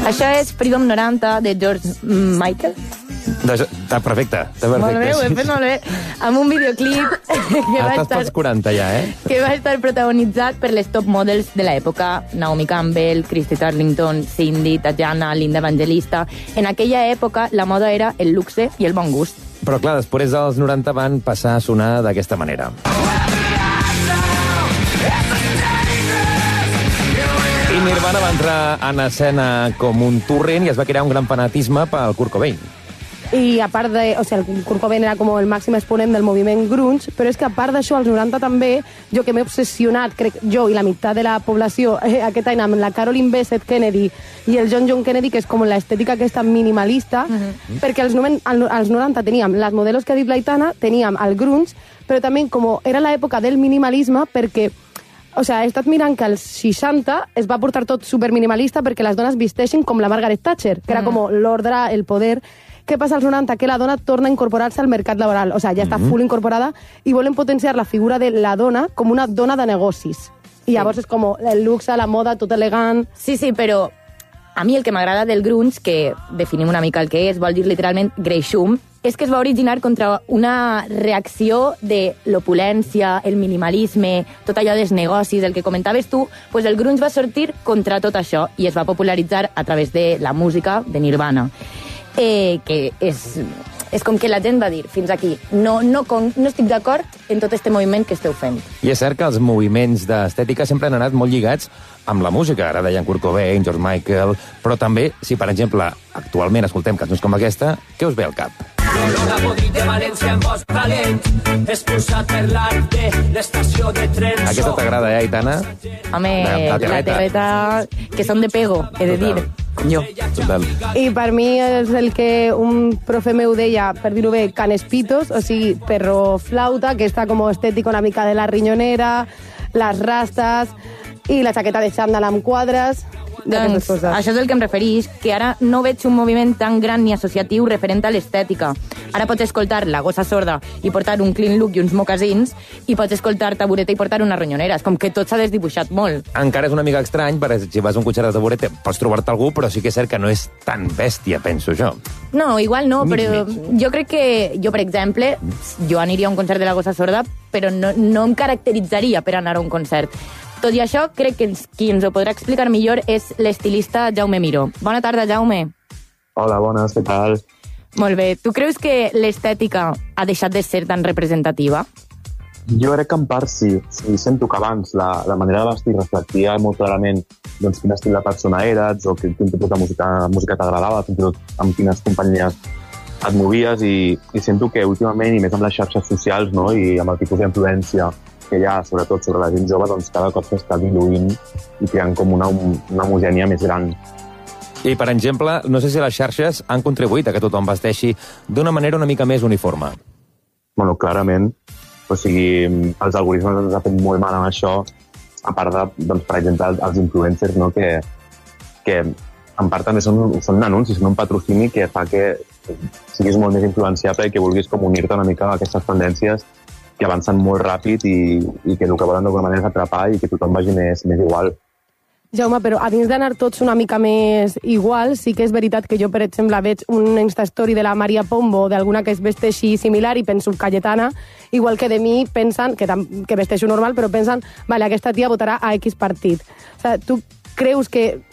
Això és Freedom 90 de George Michael. Perfecte. Molt bé, ho he fet molt bé. Amb un videoclip Estàs pels 40 ja, que va estar protagonitzat per les top models de l'època, Naomi Campbell, Christy Turlington, Cindy, Tatjana, Linda Evangelista. En aquella època la moda era el luxe i el bon gust. Però clar, després dels 90 van passar a sonar d'aquesta manera. I Nirvana va entrar en escena com un torrent i es va crear un gran fanatisme pel Kurt Cobain. I a part de... O sigui, el Kurt Cobain era com el màxim exponent del moviment grunge, però és que a part d'això, als 90 també, jo que m'he obsessionat, crec jo i la meitat de la població, aquest any amb la Caroline Bessette Kennedy i el John Kennedy, que és com l'estètica aquesta minimalista, perquè als 90 teníem les modelos que ha dit l'Aitana, teníem el grunge, però també com era l'època del minimalisme, perquè o sigui, he estat mirant que als 60 es va portar tot superminimalista perquè les dones visteixen com la Margaret Thatcher, que era com l'ordre, el poder. Què passa als 90? Que la dona torna a incorporar-se al mercat laboral. O sigui, ja està full incorporada i volen potenciar la figura de la dona com una dona de negocis. I llavors és com el luxe, la moda, tot elegant... Sí, però a mi el que m'agrada del grunge, que definim una mica el que és, vol dir literalment greixum, és que es va originar contra una reacció de l'opulència, el minimalisme, tot allò dels negocis, el que comentaves tu, pues el grunge va sortir contra tot això i es va popularitzar a través de la música de Nirvana. Que és com que la gent va dir, fins aquí, no estic d'acord en tot este moviment que esteu fent. I és cert que els moviments d'estètica sempre han anat molt lligats amb la música. Ara deien Kurt Cobain, George Michael, però també, si per exemple actualment escoltem cançons com aquesta, què us ve al cap? L'olor a podrit de València en bosc calent, expulsat per l'art de l'estació de tren. Aquesta t'agrada, Aitana? Home, la terreta, que són de pego, he de dir. Jo. Total. I per mi és el que un profe meu deia, per dir-ho bé, canespitos, o sigui, perro flauta, que està com estètica una mica de la rinyonera, les rastes i la jaqueta de xandall amb quadres. Doncs això és el que em referís, que ara no veig un moviment tan gran ni associatiu referent a l'estètica. Ara pots escoltar La Gossa Sorda i portar un clean look i uns mocassins, i pots escoltar Tabureta i portar una ronyonera. És com que tot s'ha desdibuixat molt. Encara és una mica estrany, perquè si vas a un concert de Tabureta pots trobar-te algú, però sí que és cert que no és tan bèstia, penso jo. No, igual no, però jo crec que jo, per exemple, jo aniria a un concert de La Gossa Sorda, però no em caracteritzaria per anar a un concert. Tot i això, crec que qui ens ho podrà explicar millor és l'estilista Jaume Miró. Bona tarda, Jaume. Hola, bones, què tal? Molt bé. Tu creus que l'estètica ha deixat de ser tan representativa? Jo crec que en part sí. Sento que abans la manera de vestir reflectia molt clarament doncs, quin estil de persona eres o quin tipus de música t'agradava, fins i tot amb quines companyies et movies i sento que últimament, i més amb les xarxes socials, no, i amb el tipus d'influència que hi ha, sobretot sobre la gent jove, doncs cada cop s'està diluint i creant com una homogènia més gran. I, per exemple, no sé si les xarxes han contribuït a que tothom vesteixi d'una manera una mica més uniforme. Bueno, clarament. O sigui, els algoritmes ens han fet molt mal amb això, a part de, doncs, per exemple, els influencers, no? que en part també són anuncis, són un patrocini que fa que siguis molt més influenciable i que vulguis com unir-te una mica a aquestes tendències que avancen molt ràpid i que el que volen d'alguna manera és atrapar i que tothom vagi més igual. Jaume, però a dins d'anar tots una mica més igual, sí que és veritat que jo, per exemple, veig un Instastory de la Maria Pombo, d'alguna que es vesteixi similar i penso Cayetana, igual que de mi pensen, que vesteixo normal, però pensen, vale, aquesta tia votarà a X partit. O sigui, tu creus que